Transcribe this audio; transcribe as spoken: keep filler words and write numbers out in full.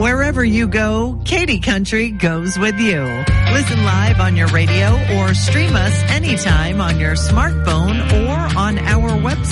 Wherever you go, Katy Country goes with you. Listen live on your radio or stream us anytime on your smartphone or on our website.